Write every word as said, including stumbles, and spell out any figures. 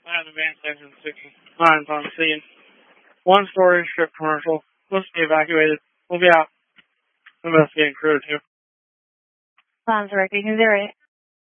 I have advanced section sixty-nine on scene. One story strip commercial. Must be evacuated. We'll be out. Investigating crew too. Plans working. Is there